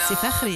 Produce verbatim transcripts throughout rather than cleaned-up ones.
سي فخري.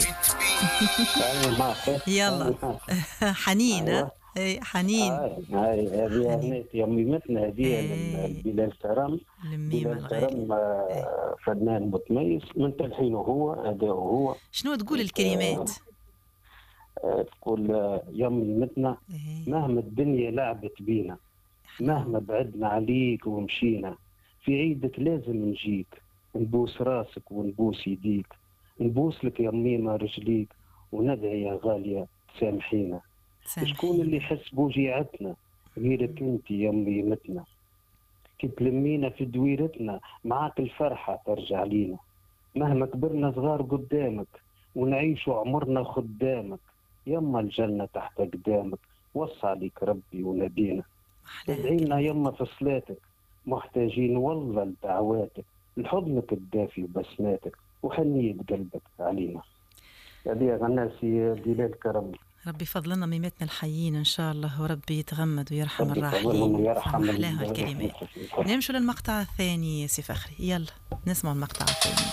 يلا حنينة اي حنين. هاي هذه هنيت يميمتنا هذه البلال كرم. بلال كرم فنان متميز من تلحينه هو أداؤه هو. شنو تقول الكلمات؟ تقول يميمتنا مهما الدنيا لعبت بينا، مهما بعدنا عليك ومشينا، في عيدك لازم نجيك، نبوس راسك ونبوس يديك، نبوس لك يا ميمة رجليك، وندعي يا غالية سامحينا. شكون اللي يحس بوجيعتنا غيرك انت يا ميمتنا، كي تلمينا في دويرتنا معاك الفرحة ترجع لينا، مهما كبرنا صغار قدامك ونعيشوا عمرنا خدامك، يما الجنة تحت قدامك، وصى عليك ربي ونبينا. ادعينا يما في صلاتك، محتاجين والله لدعواتك، لحضنك الدافي وبسماتك وحنية قلبك علينا. هذه غناسي بلال كرم. ربي فضلنا ميمتنا الحيين ان شاء الله، وربي يتغمد ويرحم الراحلين ويرحم الكلمات. نمشوا للمقطع الثاني سي فخري، يلا نسمع المقطع الثاني.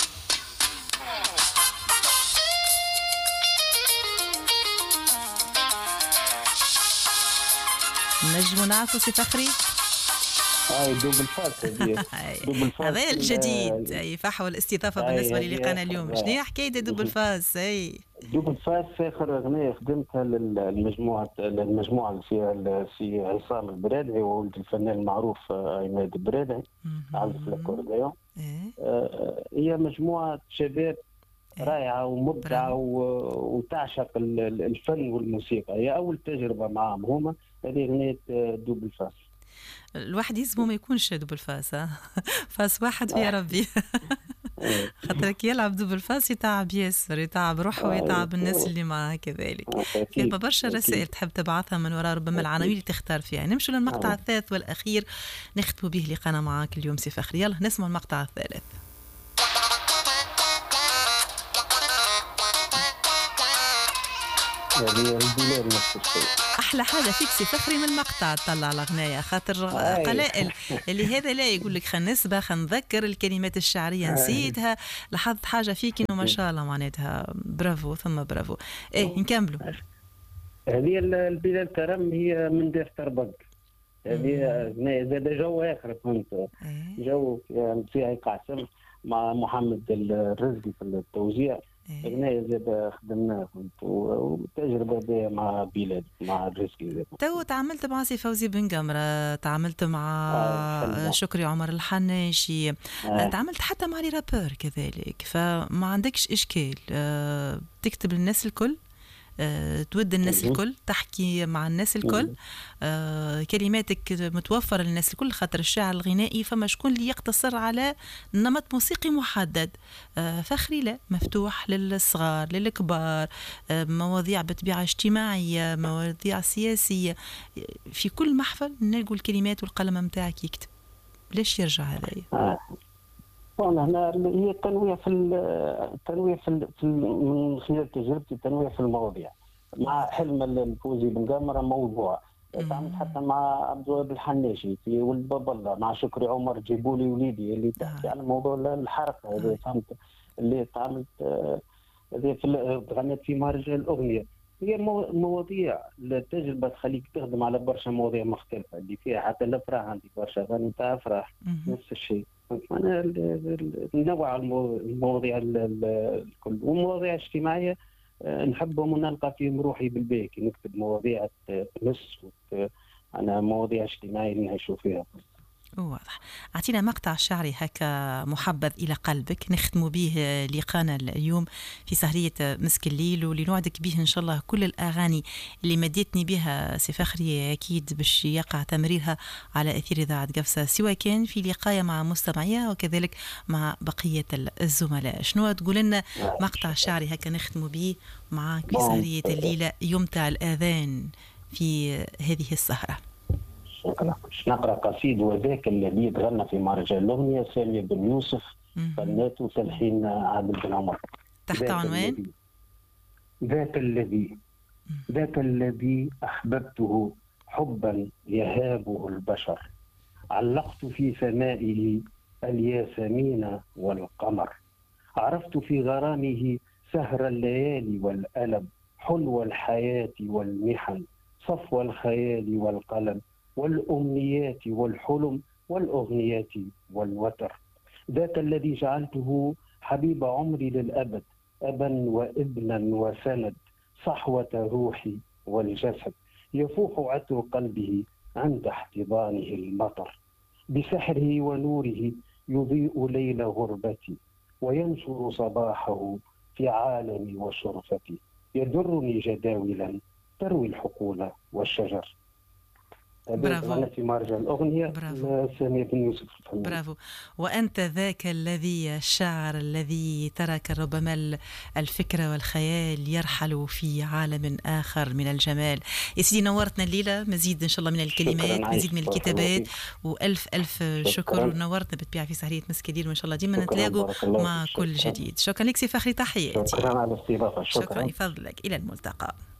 نجم نعرفوا سي فخري؟ هاي دوبل فاس هذا الجديد، اي فحوى الاستضافه بالنسبه لي لقانا اليوم. شنو هي حكايه دوبل فاس؟ اي دوبل فاس اخر اغنيه خدمتها للمجموعه المجموعه اللي فيها السي عصام البرادعي وولد الفنان المعروف عماد البرادعي عازف الاكورديون. هي مجموعه شباب رائعه ومبدعه وتعشق الفن والموسيقى. هي اول تجربه معهم هما. هذه اغنيه دوبل فاس. الواحد يسمو ما يكونش دوبل فاس، ها فاس واحد يا ربي. خاطرك يلعب دوبل فاس يتعب ياسر، يتعب روحه ويتعب الناس اللي معاه كذلك. في برشا رسائل تحب تبعثها من وراء ربما العناوين اللي تختار فيها. نمشوا للمقطع الثالث والأخير نختم به لقانا معاك اليوم سي فخري. يلا نسمع المقطع الثالث. احلى حاجه فيك سي فخري من المقطع طلع الاغنيه، خاطر قلائل اللي هذا لا يقول لك خلينا نسبه خلينا نذكر الكلمات الشعريه نسيتها. لاحظت حاجه فيك انه ما شاء الله معناتها برافو ثم برافو. ايه نكملوا. هذه البلال كرم هي من دير تربق. هذه زاد جو اخر فهمت، جو فيها قاسم مع محمد الرزقي في التوزيع. اغنيه زاد خدمناها وتجربه دي مع بلاد مع الرزقي. تو تعاملت مع سي فوزي بن قمره، تعاملت مع آه شكري عمر الحناشي، آه. تعاملت حتى مع لي رابور كذلك، فما عندكش اشكال. آه تكتب للناس الكل، أه، تود الناس الكل، تحكي مع الناس الكل، أه، كلماتك متوفرة للناس الكل، خاطر الشعر الغنائي فما شكون اللي يقتصر على نمط موسيقي محدد. أه، فخري لا، مفتوح للصغار للكبار، أه، مواضيع بطبيعة اجتماعية، مواضيع سياسية، في كل محفل نلقوا الكلمات والقلم متاعك يكتب. ليش يرجع هذايا؟ آه. هنا هي التنويع في التنويع في, في من خلال تجربتي التنويع في المواضيع. مع حلم الفوزي بن قمره موضوع، تعاملت حتى مع عبد الوهاب الحناشي في ولد باب الله، مع شكري عمر جيبولي وليدي اللي تحكي على موضوع الحركه هذا، فهمت اللي تعاملت هذه في غنيت في مهرجان الاغنيه. هي مواضيع التجربه تخليك تخدم على برشا مواضيع مختلفه اللي فيها حتى الافراح. عندي برشا اغاني تاع افراح نفس الشيء. أنا نوع المواضيع الكل ومواضيع اجتماعية نحبهم ونلقى فيهم روحي بالباهي كي نكتب مواضيع تمس. أنا مواضيع اجتماعية نعيشوا فيها. واضح. أعطينا مقطع شعري هكا محبذ إلى قلبك نختم به لقانا اليوم في سهرية مسك الليل، واللي نوعدك به إن شاء الله كل الأغاني اللي مديتني بها سي فخري أكيد باش يقع تمريرها على أثير إذاعة قفصة، سواء كان في لقاية مع مستمعيها وكذلك مع بقية الزملاء. شنو تقول لنا مقطع شعري هكا نختم به معك في سهرية الليلة يمتع الآذان في هذه السهرة؟ باش نقرا قصيد وذاك الذي تغنى في مهرجان الاغنيه سامي بن يوسف فنات وتلحين عادل بن عمر. تحت عنوان ذاك الذي ذاك الذي احببته حبا يهابه البشر، علقت في سمائه الياسمين والقمر، عرفت في غرامه سهر الليالي والألم، حلو الحياة والمحن، صفو الخيال والقلم، والأمنيات والحلم، والأغنيات والوتر. ذاك الذي جعلته حبيب عمري للأبد، أبا وابنا وسند، صحوة روحي والجسد، يفوح عطر قلبه عند احتضانه المطر. بسحره ونوره يضيء ليل غربتي، وينشر صباحه في عالمي وشرفتي. يدرني جداولا تروي الحقول والشجر. برافو. في مرجع الأغنية برافو. سامية بن يوسف الفنان. برافو. وأنت ذاك الذي الشاعر الذي ترك ربما الفكرة والخيال يرحل في عالم آخر من الجمال. يا سيدي نورتنا الليلة، مزيد إن شاء الله من الكلمات، مزيد من الكتابات، وألف ألف شكر. ونورتنا بالطبيعة في سهرية مسكدير، وإن شاء الله ديما نتلاقوا مع كل جديد. شكرا لك سي فخري، تحياتي. شكرا على الاستضافة. شكرا. شكرا، يفضلك، إلى الملتقى.